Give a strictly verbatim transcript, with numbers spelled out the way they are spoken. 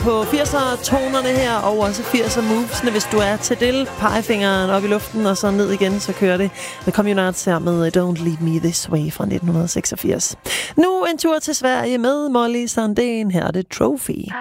på firser-tonerne her, og også firser-movesene. Hvis du er til del, pegefingeren op i luften, og så ned igen, så kører det. The Communards her med Don't Leave Me This Way fra nitten seksogfirs. Nu en tur til Sverige med Molly Sandén. Her er det Trophy.